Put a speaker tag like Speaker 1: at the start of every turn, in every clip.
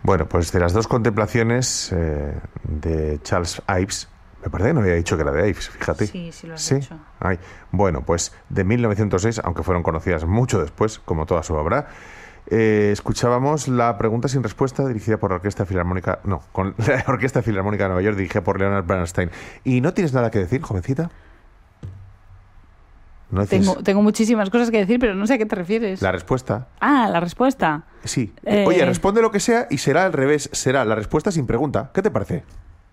Speaker 1: Bueno, pues de las dos contemplaciones de Charles Ives, me parece que no había dicho que era de Ives, fíjate.
Speaker 2: Sí, sí lo has
Speaker 1: ¿Sí?
Speaker 2: dicho.
Speaker 1: Ay. Bueno, pues de 1906, aunque fueron conocidas mucho después, como toda su obra, escuchábamos La pregunta sin respuesta, dirigida por la Orquesta Filarmónica... No, con la Orquesta Filarmónica de Nueva York, dirigida por Leonard Bernstein. ¿Y no tienes nada que decir, jovencita? ¿No dices
Speaker 2: Tengo muchísimas cosas que decir, pero no sé a qué te refieres.
Speaker 1: la respuesta?
Speaker 2: Ah, la respuesta.
Speaker 1: Sí. Oye, responde lo que sea y será al revés. Será la respuesta sin pregunta. ¿Qué te parece?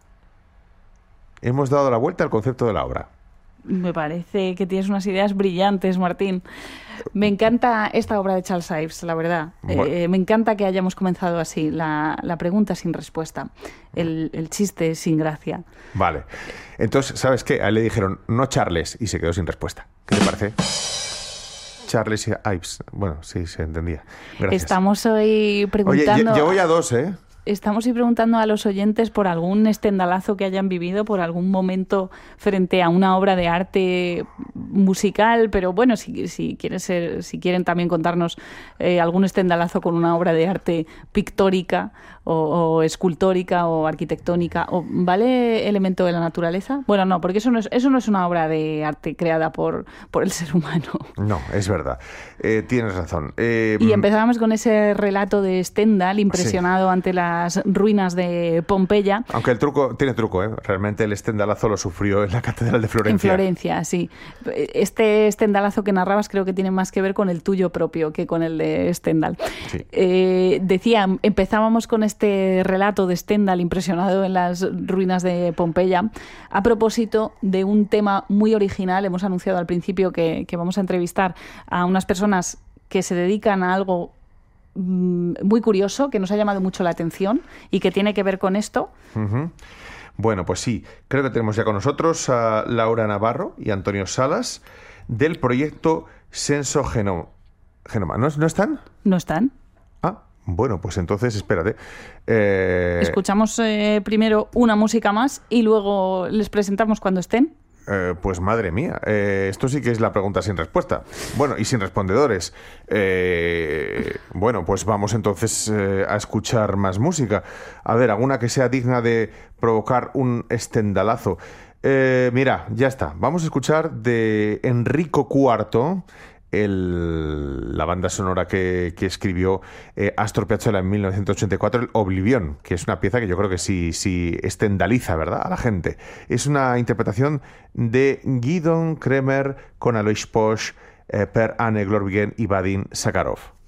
Speaker 1: Hemos dado la vuelta al concepto de la obra.
Speaker 2: Me parece que tienes unas ideas brillantes, Martín. Me encanta esta obra de Charles Ives, la verdad.
Speaker 1: Bueno.
Speaker 2: Me encanta que hayamos comenzado así, la pregunta sin respuesta, el chiste sin gracia.
Speaker 1: Vale. Entonces, ¿sabes qué? A él le dijeron, no Charles, y se quedó sin respuesta. ¿Qué te parece? Charles y Ives. Bueno, sí, se entendía. Gracias.
Speaker 2: Estamos hoy
Speaker 1: Oye,
Speaker 2: preguntando...
Speaker 1: llevo ya dos, ¿eh?
Speaker 2: Estamos hoy preguntando a los oyentes por algún estendalazo que hayan vivido, por algún momento frente a una obra de arte musical, pero bueno, si quieren también contarnos algún estendalazo con una obra de arte pictórica o escultórica o arquitectónica, ¿vale elemento de la naturaleza? Bueno, no, porque eso no es una obra de arte creada por el ser humano.
Speaker 1: No, es verdad. Tienes razón.
Speaker 2: Y empezábamos con ese relato de Stendhal, impresionado ante las ruinas de Pompeya.
Speaker 1: Aunque el truco tiene truco, ¿eh? Realmente el estendalazo lo sufrió en la Catedral de Florencia.
Speaker 2: En Florencia, sí. Este estendalazo que narrabas creo que tiene más que ver con el tuyo propio que con el de Stendhal.
Speaker 1: Sí.
Speaker 2: Decía, empezábamos con este relato de Stendhal impresionado en las ruinas de Pompeya a propósito de un tema muy original. Hemos anunciado al principio que vamos a entrevistar a unas personas que se dedican a algo muy curioso, que nos ha llamado mucho la atención y que tiene que ver con esto.
Speaker 1: Uh-huh. Bueno, pues sí, creo que tenemos ya con nosotros a Laura Navarro y Antonio Salas del proyecto Senso Genoma. ¿No están?
Speaker 2: ¿No están?
Speaker 1: Ah, bueno, pues entonces espérate.
Speaker 2: Escuchamos primero una música más y luego les presentamos cuando estén.
Speaker 1: Pues madre mía, esto sí que es la pregunta sin respuesta. Bueno, y sin respondedores. Bueno, pues vamos entonces a escuchar más música. A ver, alguna que sea digna de provocar un estendalazo. Mira, ya está. Vamos a escuchar de Enrico IV, la banda sonora que escribió Astor Piazzolla en 1984, el Oblivion, que es una pieza que yo creo que sí estendaliza, ¿verdad?, a la gente. Es una interpretación de Gidon Kremer con Alois Posch, Per Anne Glorvigen y Vadim Sakharov.